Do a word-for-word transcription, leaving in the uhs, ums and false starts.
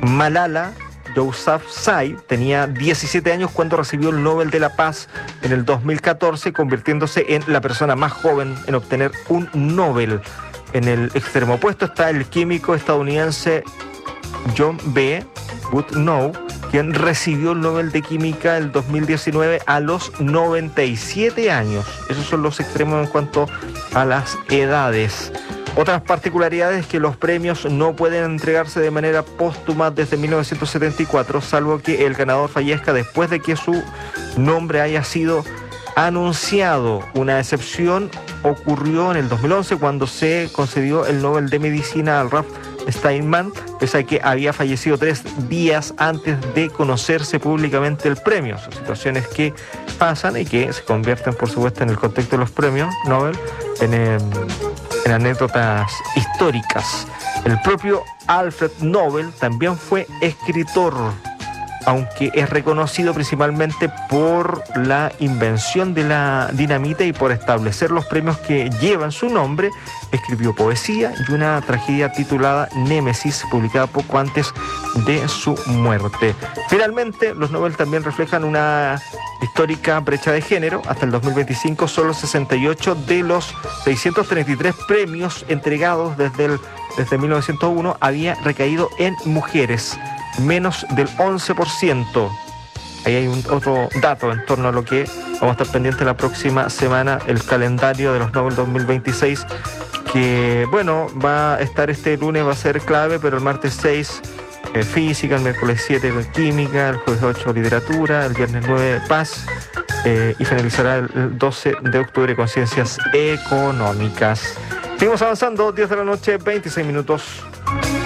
Malala Yousafzai tenía diecisiete años cuando recibió el Nobel de la Paz en el dos mil catorce, convirtiéndose en la persona más joven en obtener un Nobel. En el extremo opuesto está el químico estadounidense John B. Goodenough, quien recibió el Nobel de Química el dos mil diecinueve a los noventa y siete años. Esos son los extremos en cuanto a las edades. Otras particularidades es que los premios no pueden entregarse de manera póstuma desde mil novecientos setenta y cuatro, salvo que el ganador fallezca después de que su nombre haya sido anunciado. Una excepción ocurrió en el dos mil once cuando se concedió el Nobel de Medicina al Ralph Steinman, pese a que había fallecido tres días antes de conocerse públicamente el premio. Son situaciones que pasan y que se convierten, por supuesto, en el contexto de los premios Nobel en, en, en anécdotas históricas. El propio Alfred Nobel también fue escritor, aunque es reconocido principalmente por la invención de la dinamita y por establecer los premios que llevan su nombre. Escribió poesía y una tragedia titulada Némesis, publicada poco antes de su muerte. Finalmente, los Nobel también reflejan una histórica brecha de género. Hasta el dos mil veinticinco, solo sesenta y ocho de los seiscientos treinta y tres premios entregados desde, el, desde mil novecientos uno había recaído en mujeres, menos del once por ciento. Ahí hay un otro dato en torno a lo que vamos a estar pendientes la próxima semana, el calendario de los Nobel dos mil veintiséis, que bueno, va a estar este lunes, va a ser clave, pero el martes seis eh, física, el miércoles siete química, el jueves ocho literatura, el viernes nueve paz eh, y finalizará el doce de octubre con ciencias económicas. Seguimos avanzando, diez de la noche, veintiséis minutos.